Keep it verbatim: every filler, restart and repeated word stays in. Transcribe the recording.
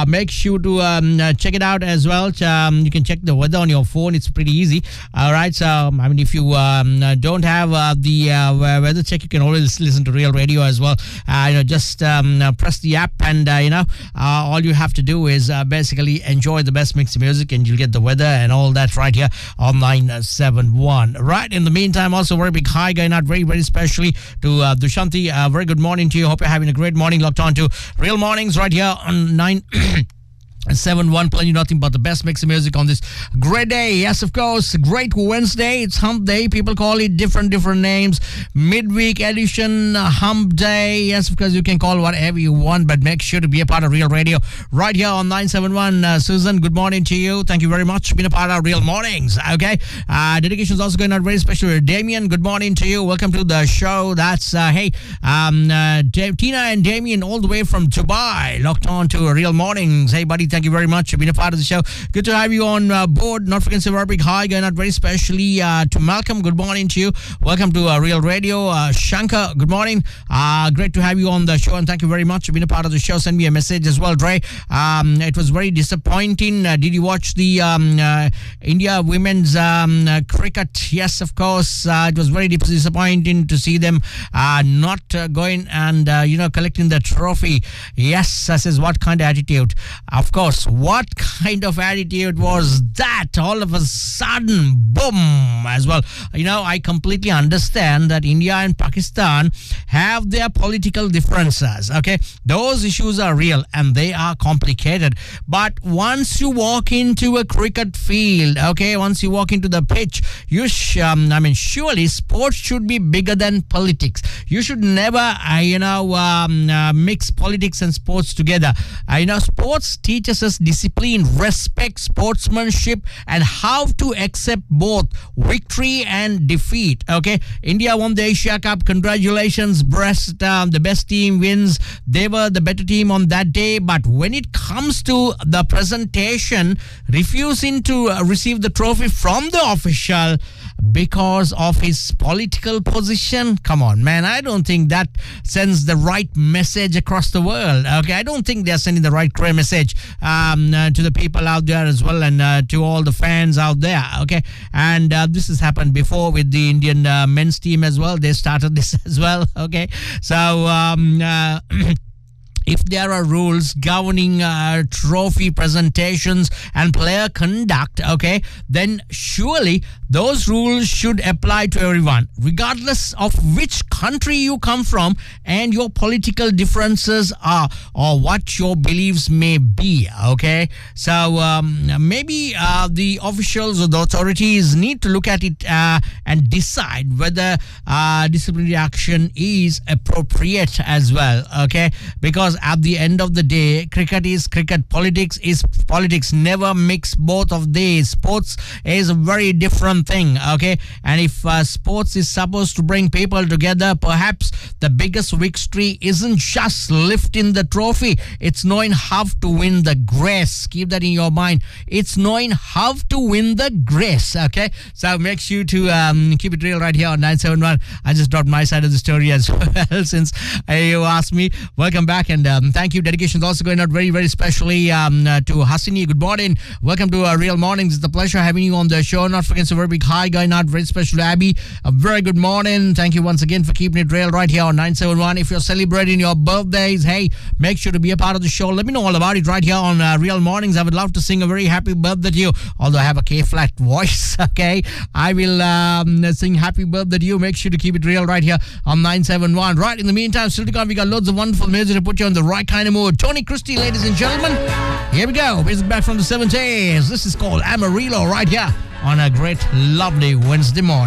Uh, make sure to um, uh, check it out as well. Um, you can check the weather on your phone. It's pretty easy. All right. So, I mean, if you um, uh, don't have uh, the uh, weather check, you can always listen to Real Radio as well. Uh, you know, just um, uh, press the app, and uh, you know, uh, all you have to do is uh, basically enjoy the best mix of music, and you'll get the weather and all that right here on nine seven one. Right. In the meantime, also very big hi going out very, very specially to uh, Dushanti. Uh, very good morning to you. Hope you're having a great morning. Locked on to Real Mornings right here on nine seven one, playing you nothing but the best mix of music on this great day. Yes, of course, great Wednesday. It's hump day. People call it different different names. Midweek edition, uh, hump day. Yes, of course, you can call whatever you want, but make sure to be a part of Real Radio right here on nine seven one. Uh, Susan, good morning to you. Thank you very much for being a part of Real Mornings. Okay, uh, dedication is also going out very special to Damien. Good morning to you. Welcome to the show. That's uh, hey, um, uh, Tina and Damien all the way from Dubai, locked on to Real Mornings. Hey, buddy. Thank you very much for being a part of the show. Good to have you on uh, board. Not forgetting a very big hi going out very specially uh, to Malcolm. Good morning to you. Welcome to uh, Real Radio. Uh, Shankar, good morning. Uh, great to have you on the show, and thank you very much for being a part of the show. Send me a message as well, Dre. Um, it was very disappointing. Uh, did you watch the um, uh, India women's um, uh, cricket? Yes, of course. Uh, it was very disappointing to see them uh, not uh, going and uh, you know collecting the trophy. Yes, this is what kind of attitude. Of course. What kind of attitude was that? All of a sudden, boom, as well. You know, I completely understand that India and Pakistan have their political differences, okay? Those issues are real and they are complicated. But once you walk into a cricket field, okay, once you walk into the pitch, you sh- um, I mean, surely sports should be bigger than politics. You should never, uh, you know, um, uh, mix politics and sports together. Uh, you know, sports teaches us discipline, respect, sportsmanship, and how to accept both victory and defeat. Okay, India won the Asia Cup. Congratulations, Breast. Um, the best team wins. They were the better team on that day. But when it comes to the presentation, refusing to uh, receive the trophy from the official because of his political position, come on, man. I don't think that sends the right message across the world. Okay, I don't think they're sending the right clear message um, uh, to the people out there as well, and uh, to all the fans out there. Okay, and uh, this has happened before with the Indian uh, men's team as well. They started this as well. Okay, so um, uh, if there are rules governing uh, trophy presentations and player conduct, okay, then surely those rules should apply to everyone, regardless of which country you come from and your political differences are, or what your beliefs may be, okay? So um, maybe uh, the officials or the authorities need to look at it uh, and decide whether uh, disciplinary action is appropriate as well, okay? Because at the end of the day, cricket is cricket, politics is politics. Never mix both of these. Sports is a very different thing, okay? And if uh, sports is supposed to bring people together, perhaps the biggest victory isn't just lifting the trophy, it's knowing how to win the grace. Keep that in your mind. It's knowing how to win the grace, okay? So make sure to um, keep it real right here on nine seven one. I just dropped my side of the story as well since uh, you asked me. Welcome back, and um, thank you. Dedication is also going out very, very specially um, uh, to Hasini. Good morning. Welcome to uh, Real Mornings. It's a pleasure having you on the show. Not forgetting a very big hi going out very special to Abby. A very good morning. Thank you once again for keeping it real right here on nine seven one. If you're celebrating your birthdays, hey, make sure to be a part of the show. Let me know all about it right here on uh, Real Mornings. I would love to sing a very happy birthday to you, although I have a K-flat voice, okay? I will um, sing happy birthday to you. Make sure to keep it real right here on nine seven one. Right, in the meantime, still to come, we got loads of wonderful music to put you on the right kind of mood. Tony Christie, ladies and gentlemen. Here we go. Music back from the seventies. This is called Amarillo right here on a great, lovely Wednesday morning.